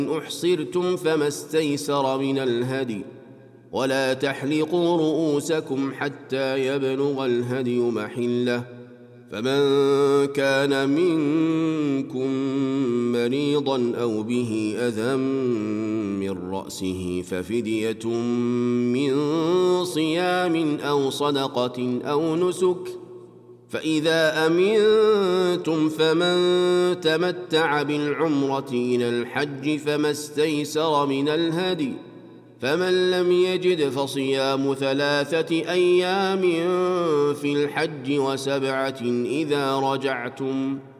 أحصرتم فما استيسر من الهدي ولا تحلقوا رؤوسكم حتى يبلغ الهدي محله فمن كان منكم مريضا أو به أذى من رأسه ففدية من صيام أو صدقة أو نسك فإذا أمنتم فمن تمتع بالعمرة إلى الحج فما استيسر من الهدي فمن لم يجد فصيام 3 أيام في الحج و7 إذا رجعتم